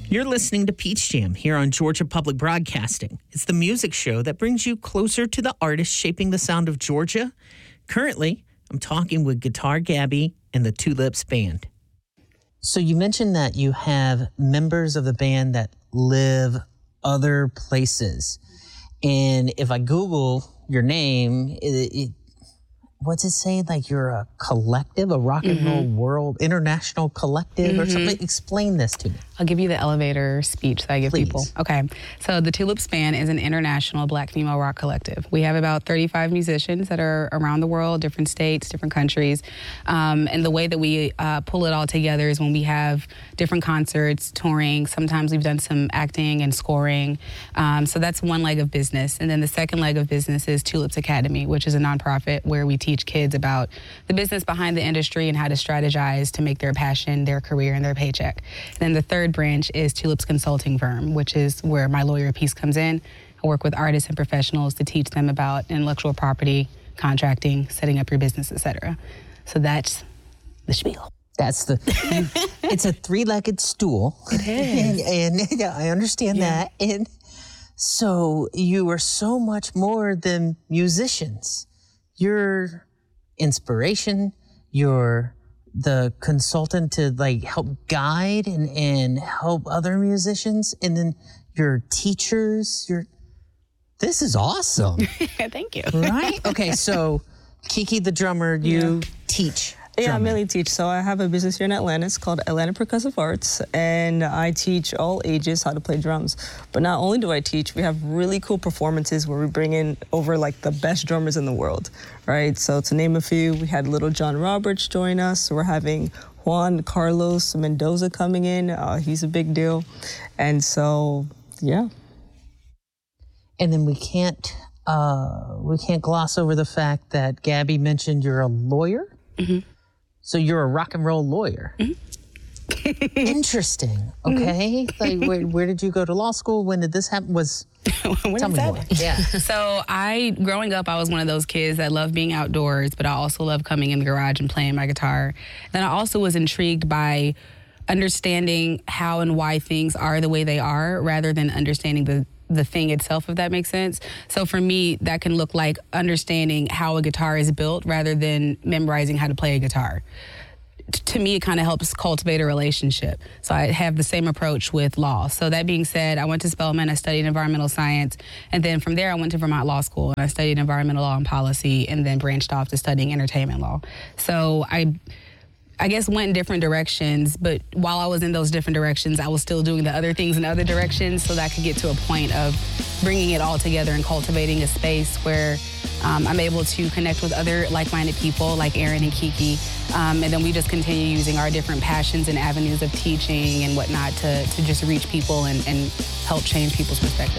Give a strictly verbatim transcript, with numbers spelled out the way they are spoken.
You're listening to Peach Jam here on Georgia Public Broadcasting. It's the music show that brings you closer to the artists shaping the sound of Georgia. Currently, I'm talking with Guitar Gabby and the Tulips Band. So you mentioned that you have members of the band that live other places. And if I Google your name, it, it what's it say? Like you're a collective, a rock and mm-hmm. roll world, international collective mm-hmm. or something? Explain this to me. I'll give you the elevator speech that I give Please. people. Okay. So the Tulips Band is an international Black female rock collective. We have about thirty-five musicians that are around the world, different states, different countries. Um, and the way that we uh, pull it all together is when we have different concerts, touring. Sometimes we've done some acting and scoring. Um, so that's one leg of business. And then the second leg of business is Tulips Academy, which is a nonprofit where we teach kids about the business behind the industry and how to strategize to make their passion, their career, and their paycheck. And then the third branch is Tulips Consulting Firm, which is where my lawyer piece comes in. I work with artists and professionals to teach them about intellectual property, contracting, setting up your business, et cetera. So that's the spiel. That's the, it's a three-legged stool. It is. And, and yeah, I understand yeah. that. And so you are so much more than musicians. You're inspiration, you're the consultant to like help guide and, and help other musicians, and then your teachers, your this is awesome. Thank you. Right? Okay, so Kiki the drummer, you yeah. teach. Yeah, I mainly teach. So I have a business here in Atlanta. It's called Atlanta Percussive Arts, and I teach all ages how to play drums. But not only do I teach, we have really cool performances where we bring in over like the best drummers in the world, right? So to name a few, we had Little John Roberts join us. We're having Juan Carlos Mendoza coming in. Uh, he's a big deal. And so, yeah. And then we can't, uh, we can't gloss over the fact that Gabby mentioned you're a lawyer. Mm-hmm. So you're a rock and roll lawyer. Mm-hmm. Interesting. Okay. Mm-hmm. Like, where, where did you go to law school? When did this happen? Was when tell did me that more. Yeah. So I, growing up, I was one of those kids that loved being outdoors, but I also loved coming in the garage and playing my guitar. Then I also was intrigued by understanding how and why things are the way they are, rather than understanding the the thing itself, if that makes sense. So for me, that can look like understanding how a guitar is built rather than memorizing how to play a guitar. T- to me, it kind of helps cultivate a relationship. So I have the same approach with law. So that being said, I went to Spelman, I studied environmental science, and then from there I went to Vermont Law School and I studied environmental law and policy, and then branched off to studying entertainment law. So I I guess went in different directions, but while I was in those different directions, I was still doing the other things in other directions so that I could get to a point of bringing it all together and cultivating a space where um, I'm able to connect with other like-minded people like Aaron and Kiki, um, and then we just continue using our different passions and avenues of teaching and whatnot to, to just reach people and, and help change people's perspectives.